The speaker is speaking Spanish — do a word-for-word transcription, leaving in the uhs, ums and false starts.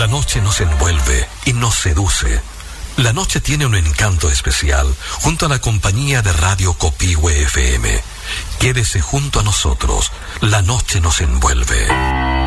La noche nos envuelve y nos seduce. La noche tiene un encanto especial junto a la compañía de Radio Copihue F M. Quédese junto a nosotros. La noche nos envuelve.